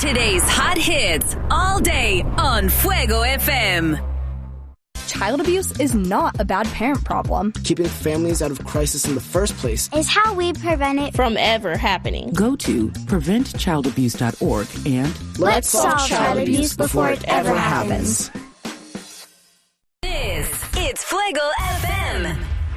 Today's hot hits all day on Fuego FM. Child abuse is not a bad parent problem. Keeping families out of crisis in the first place is how we prevent it from ever happening. Go to preventchildabuse.org and let's solve child abuse before it ever happens. It's Fuego FM.